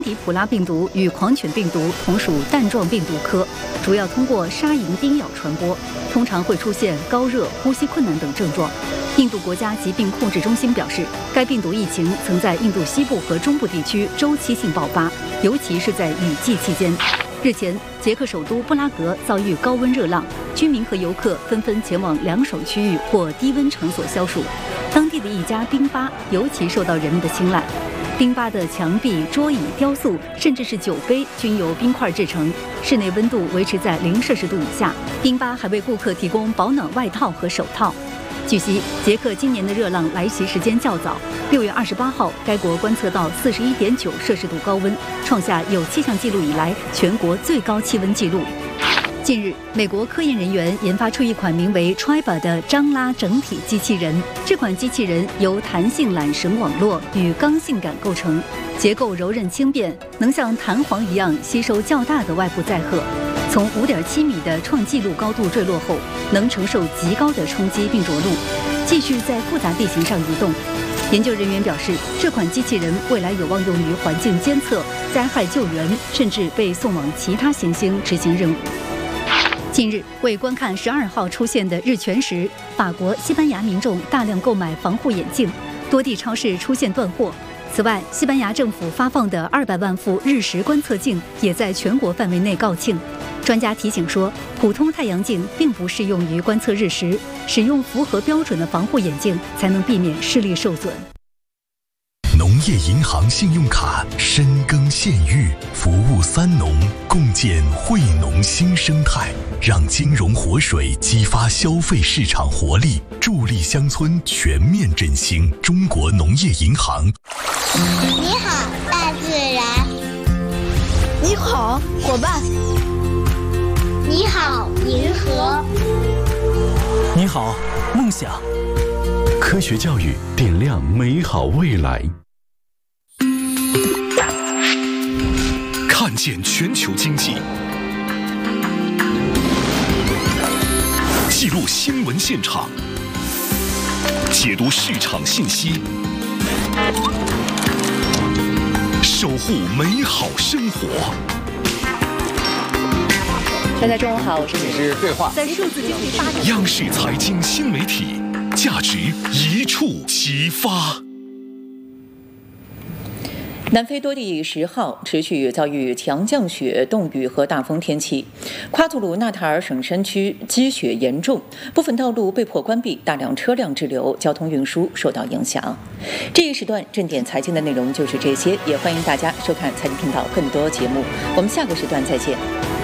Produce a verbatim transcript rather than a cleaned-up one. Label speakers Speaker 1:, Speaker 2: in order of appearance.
Speaker 1: 迪普拉病毒与狂犬病毒同属弹状病毒科，主要通过沙蝇叮咬传播，通常会出现高热、呼吸困难等症状。印度国家疾病控制中心表示，该病毒疫情曾在印度西部和中部地区周期性爆发，尤其是在雨季期间。日前，捷克首都布拉格遭遇高温热浪，居民和游客纷纷前往凉爽区域或低温场所消暑。当地的一家冰吧尤其受到人们的青睐。冰吧的墙壁、桌椅、雕塑，甚至是酒杯，均由冰块制成，室内温度维持在零摄氏度以下。冰吧还为顾客提供保暖外套和手套。据悉，捷克今年的热浪来袭时间较早，六月二十八号，该国观测到四十一点九摄氏度高温，创下有气象记录以来全国最高气温纪录。近日，美国科研人员研发出一款名为 Triba 的张拉整体机器人。这款机器人由弹性缆绳网络与刚性杆构成，结构柔韧轻便，能像弹簧一样吸收较大的外部载荷。从五点七米的创纪录高度坠落后，能承受极高的冲击并着陆，继续在复杂地形上移动。研究人员表示，这款机器人未来有望用于环境监测、灾害救援，甚至被送往其他行星执行任务。近日，为观看十二号出现的日全食，法国、西班牙民众大量购买防护眼镜，多地超市出现断货。此外，西班牙政府发放的二百万副日食观测镜也在全国范围内告罄。专家提醒说，普通太阳镜并不适用于观测日食，使用符合标准的防护眼镜才能避免视力受损。
Speaker 2: 农业银行信用卡深耕县域，服务三农，共建惠农新生态，让金融活水激发消费市场活力，助力乡村全面振兴。中国农业银行。
Speaker 3: 你好，大自然。
Speaker 4: 你好，伙伴。
Speaker 3: 你好，银河。
Speaker 5: 你好，梦想。
Speaker 6: 科学教育点亮美好未来。
Speaker 2: 看见全球经济，记录新闻现场，解读市场信息，守护美好生活。
Speaker 7: 大家中午好，我是你
Speaker 8: 是对话。
Speaker 7: 在数字经济发展，
Speaker 2: 央视财经新媒体，价值一触即发。
Speaker 7: 南非多地十号持续遭遇强降雪、冻雨和大风天气，夸祖鲁纳塔尔省山区积雪严重，部分道路被迫关闭，大量车辆滞留，交通运输受到影响。这一时段正点财经的内容就是这些，也欢迎大家收看财经频道更多节目，我们下个时段再见。